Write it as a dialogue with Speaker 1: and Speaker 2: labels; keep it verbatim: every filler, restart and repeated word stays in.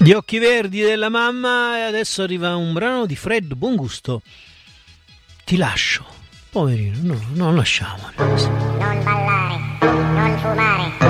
Speaker 1: Gli occhi verdi della mamma, e adesso arriva un brano di Fred Buongusto. Ti lascio, poverino, no, non lasciamolo.
Speaker 2: Non ballare, non fumare,